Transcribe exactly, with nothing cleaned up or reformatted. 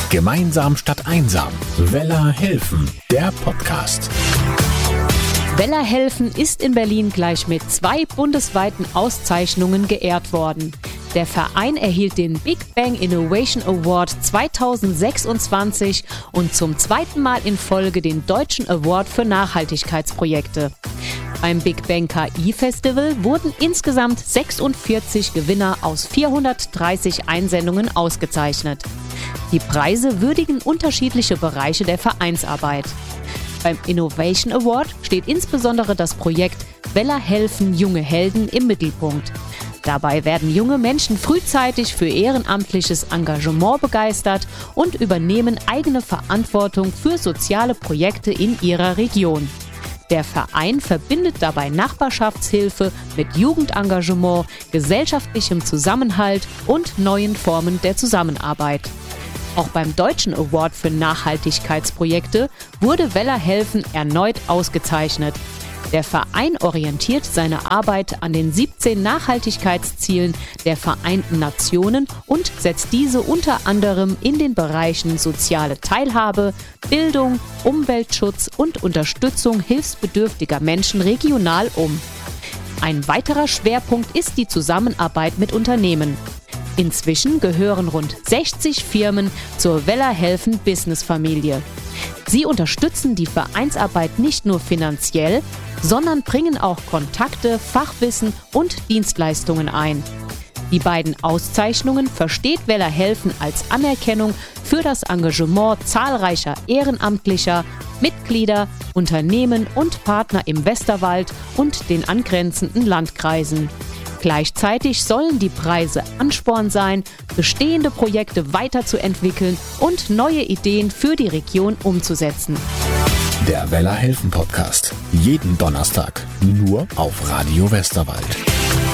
Gemeinsam statt einsam. Weller helfen, der Podcast. Weller helfen ist in Berlin gleich mit zwei bundesweiten Auszeichnungen geehrt worden. Der Verein erhielt den Big Bang Innovation Award zweitausendsechsundzwanzig und zum zweiten Mal in Folge den Deutschen Award für Nachhaltigkeitsprojekte. Beim Big Bang K I-Festival wurden insgesamt sechsundvierzig Gewinner aus vierhundertdreißig Einsendungen ausgezeichnet. Die Preise würdigen unterschiedliche Bereiche der Vereinsarbeit. Beim Innovation Award steht insbesondere das Projekt Weller helfen junge Helden im Mittelpunkt. Dabei werden junge Menschen frühzeitig für ehrenamtliches Engagement begeistert und übernehmen eigene Verantwortung für soziale Projekte in ihrer Region. Der Verein verbindet dabei Nachbarschaftshilfe mit Jugendengagement, gesellschaftlichem Zusammenhalt und neuen Formen der Zusammenarbeit. Auch beim Deutschen Award für Nachhaltigkeitsprojekte wurde Weller helfen erneut ausgezeichnet. Der Verein orientiert seine Arbeit an den siebzehn Nachhaltigkeitszielen der Vereinten Nationen und setzt diese unter anderem in den Bereichen soziale Teilhabe, Bildung, Umweltschutz und Unterstützung hilfsbedürftiger Menschen regional um. Ein weiterer Schwerpunkt ist die Zusammenarbeit mit Unternehmen. Inzwischen gehören rund sechzig Firmen zur Weller helfen Business-Familie. Sie unterstützen die Vereinsarbeit nicht nur finanziell, sondern bringen auch Kontakte, Fachwissen und Dienstleistungen ein. Die beiden Auszeichnungen versteht Weller helfen als Anerkennung für das Engagement zahlreicher Ehrenamtlicher, Mitglieder, Unternehmen und Partner im Westerwald und den angrenzenden Landkreisen. Gleichzeitig sollen die Preise Ansporn sein, bestehende Projekte weiterzuentwickeln und neue Ideen für die Region umzusetzen. Der Weller helfen Podcast. Jeden Donnerstag. Nur auf Radio Westerwald.